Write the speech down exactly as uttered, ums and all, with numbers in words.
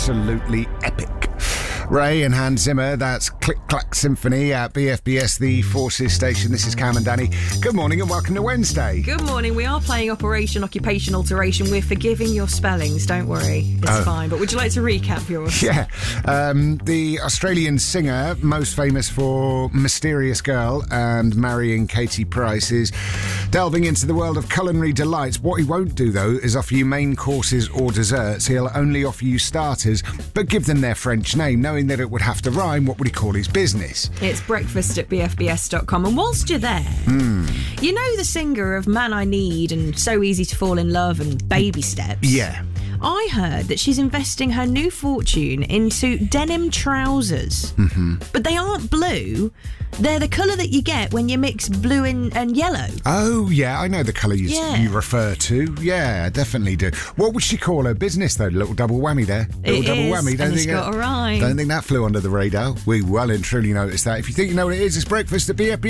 absolutely epic. Ray and Hans Zimmer, that's Click Clack Symphony at B F B S, the Forces station. This is Cam and Danny. Good morning and welcome to Wednesday. Good morning. We are playing Operation Occupation Alteration. We're forgiving your spellings, don't worry. It's oh. fine. But would you like to recap yours? Yeah. Um, the Australian singer, most famous for Mysterious Girl and Marrying Katie Price, is delving into the world of culinary delights. What he won't do, though, is offer you main courses or desserts. He'll only offer you starters, but give them their French name, knowing that it would have to rhyme. What would he call his business? It's breakfast at b f b s dot com. And whilst you're there, mm. you know the singer of Man I Need and So Easy to Fall in Love and Baby Steps? Yeah. I heard that she's investing her new fortune into denim trousers. Mm-hmm. But they aren't blue. They're the colour that you get when you mix blue and, and yellow. Oh, yeah, I know the colour you, yeah. you refer to. Yeah, I definitely do. What would she call her business, though? Little double whammy there. Little it double is, whammy. Don't and think it's got that, a rhyme. Don't think that flew under the radar. We well and truly noticed that. If you think you know what it is, it's breakfast at B F B.